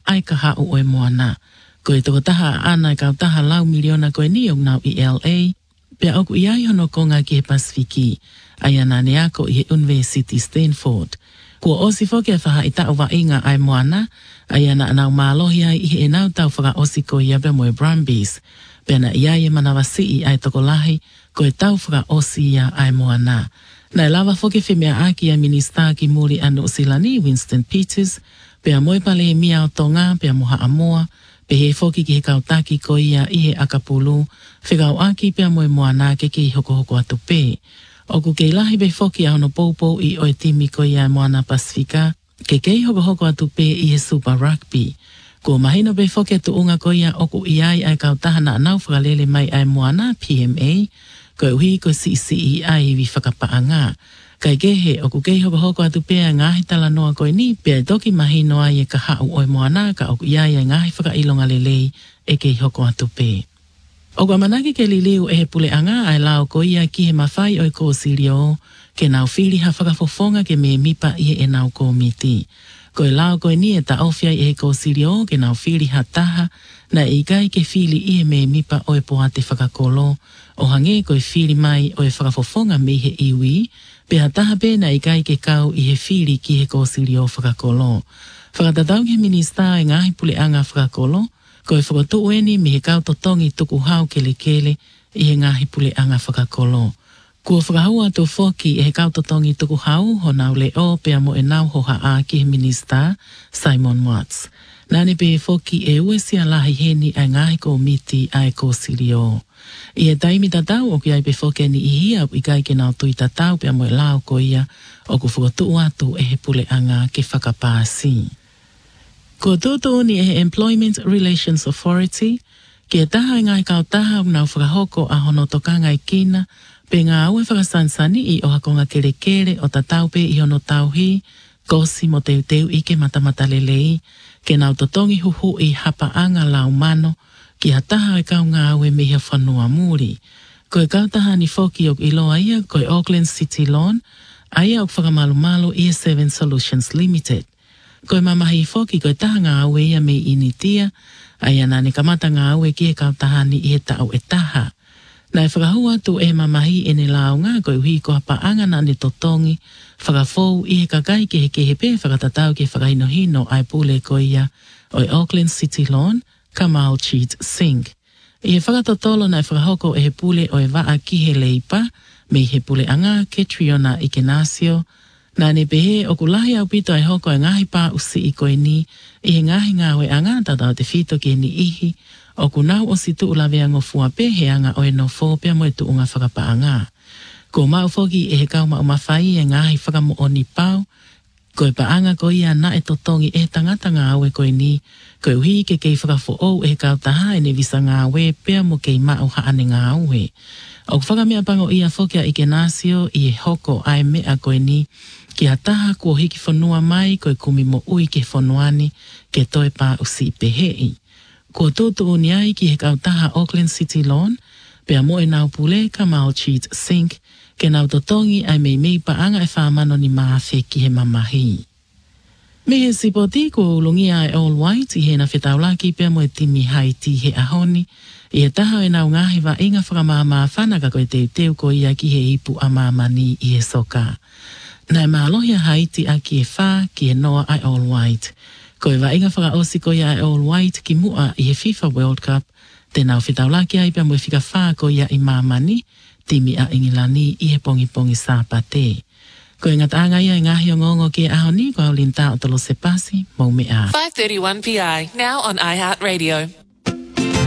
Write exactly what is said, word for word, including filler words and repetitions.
ai ka hau o e moana. Ko e toko taha ana e kau taha lau miliona ko e niong nau i L A, pia oku i ai hono konga ki he Pasifiki, ai ana ne ako i he University Stanford. Kua osi foke e whaha i tau wa inga ai moana, ai ana anau mālohi ai i he enau tau whaka osi ko i abe mo e Brumbies, pia na i ai e manawasi i ai toko lahi, ko e tau whaka osi ia ai moana. Nai lava foke whemea aki a minista ki muri anu silani Winston Peters, pia moe pale e mia o tonga, pia moha amoa, pe he foki ki he kautaki ko ia i he akapulu, whikau aki pia moe moana ke ki hoko hoko atu pe. Oku kei lahi be foki a hono poupou i oe timi ko ia moana Pasifika, ke kei hoko hoko atu pe i he Super Rugby. Ko mahino be foki atu unga ko ia oku i ai ai kautaha na anau whakalele mai ai moana P M A, ko uhi ko C C E I vi whakapaanga. Kai kehe oku kei hoko hoko atu pea ngahi tala noa koe ni, pea toki mahino ai e ka hau oe moana ka oku iai ai ngahi whakailonga lelei e kei hoko atu pe. Oku amanaki ke liliu e he pule anga ai lao ko ia ki he mawhai oe ko sirio, ke nau whiri ha whakafofonga ke me mipa i e nau ko miti. Ko e lao koe ni e ta ofia i e ko sirio ke nau whiri ha taha, na i kai ke whili i e me mipa oe poa te whakakolo, o hange koe whiri mai oe whakafofonga me he iwi, pe hataha pe na i kai ke kau i he whiri ki he ko sirio whakakolo. Whakatatau ke minista e ngahi pule anga whakakolo, ko e whakatu ueni me he kau totongi tuku hau kele kele i he ngahi pule anga whakakolo. Kua whakahua tō whoki e he kau totongi tuku hau ho nau leo pea mo e nau hoha a ki he minista Simon Watts. Nane pe he whoki e uesia lahi heni ai ngahi ko miti ai ko sirio. I he taimi tatau o ki ai pe whoke ni i hia i kai ke nau tui tatau pea mo e lao ko ia o ku whakatu atu e he pule anga ke whakapāsi. Ko tūtu ni e he Employment Relations Authority, ki e taha ngai kau taha o nau whakahoko a hono tokanga i kina, pe ngā aue whakasansani i o hakonga kere kere o tatau pe i hono tauhi, kosi mo teu teu i ke matamata lelei, ke nau totongi huhu i hapa anga lau mano, ki ha taha e kau ngā aue me hea whanua muri. Ko e kau taha ni whoki o iloa ia, ko e Auckland City Lawn, aia o whakamalu malu E seven Solutions Limited. Ko e mamahi i whoki ko e taha ngā aue ia me initia, aia nane kamata ngā aue ki e kau taha ni i he tau e taha. Nai whakahua tu e mamahi e ne launga ko e hui ko hapa anga na ne totongi, whakafou i he kakai ke he ke he pe whakatatau ke whakainohino ai pule ko ia o e Auckland City Lawn, Kamal Cheat Singh. I he whakatotolo nai whakahoko e he pule o e waa ki he leipa, me he pule anga ke Triona Ikenasio, nā ne pehe o kulahi au pito ai hoko e ngahi pā usi i koe ni, i he ngahi ngāwe anga tatau te whito ke ni ihi, o kunau o si tu ulawea ngofua pe he anga o e no fō pia mo e tu unga whakapa anga. Ko mau foki e he kau mau mawhai e ngahi whakamo o ni pau, ko e pa anga ko ia na e totongi e tangata ngāwe koe ni, ko e uhi ke kei whakafo o e kau taha e ne visa ngāwe pia mo kei mau haane ngāwe. O whakamea pango ia fokia i ke nasio i e hoko ai mea koe ni, ki a taha kua hiki whanua mai koe kumi mo ui ke whanuani ke toe pā usi pehei. Kua tūtu ni ai ki he kau taha Auckland City Lawn, pea mo e nau pule Kamal Cheat Singh, ke nau totongi ai mei mei pa anga e whamano ni maafe ki he mamahi. Me he sipoti kua ulungia e All White i he na whetaulaki pea mo e timi haiti he ahoni, i he taha e nau ngahi wa inga whakamama whanaka koe teu teu ko ia ki he ipu a mamani i he soka. Nai mālohia Haiti a ki e whā ki e noa ai All White. Ko e wa inga whakaosi ko ia ai All White ki mua i he FIFA World Cup, te nau whetaulaki ai pia mo e whika whā ko ia i mamani, timi a ingilani i he pongi pongi sāpate. Ko e ngataanga ia i ngahi o ngongo ki e ahoni ko au linta o tolo se pasi, mau mea. five thirty-one P I, now on iHeartRadio.